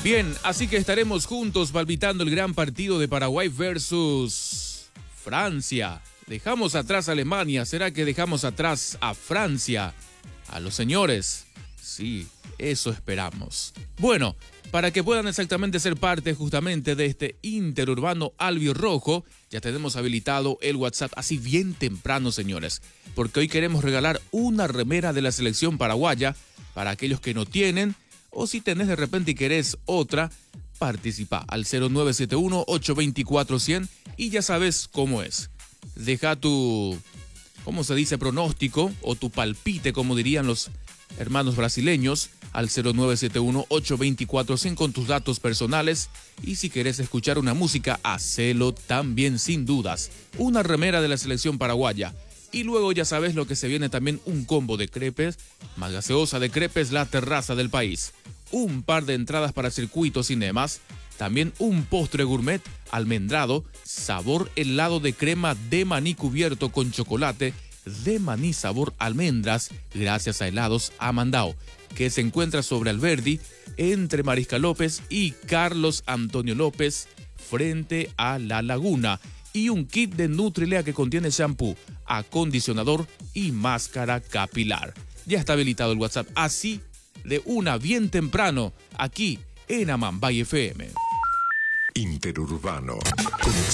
Bien, así que estaremos juntos palpitando el gran partido de Paraguay versus Francia. Dejamos atrás a Alemania, ¿será que dejamos atrás a Francia? A los señores. Sí, eso esperamos. Bueno, para que puedan exactamente ser parte justamente de este interurbano albirrojo, ya tenemos habilitado el WhatsApp así bien temprano, señores, porque hoy queremos regalar una remera de la selección paraguaya para aquellos que no tienen, o si tenés de repente y querés otra, participa al 0971-824-100 y ya sabes cómo es. Deja tu, ¿cómo se dice? Pronóstico o tu palpite, como dirían los hermanos brasileños, al 0971-824-100 con tus datos personales. Y si querés escuchar una música, hacelo también sin dudas. Una remera de la selección paraguaya. Y luego ya sabes lo que se viene también, un combo de crepes, más gaseosa de crepes, la terraza del país. Un par de entradas para circuitos cinemas, también un postre gourmet almendrado, sabor helado de crema de maní cubierto con chocolate, de maní sabor almendras, gracias a Helados Amandao, que se encuentra sobre Alberdi, entre Mariscal López y Carlos Antonio López, frente a La Laguna. Y un kit de Nutrilea que contiene shampoo, acondicionador y máscara capilar. Ya está habilitado el WhatsApp, así de una bien temprano, aquí en Amambay FM. Interurbano.